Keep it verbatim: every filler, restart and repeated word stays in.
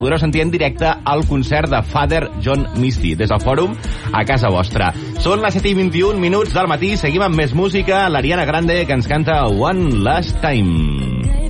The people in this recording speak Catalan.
podreu sentir en directe el concert de Father John Misty des del fòrum a casa vostra. Són les set i vint-i-un minuts del matí, seguim amb més música, l'Ariana Grande que ens canta One Last Time.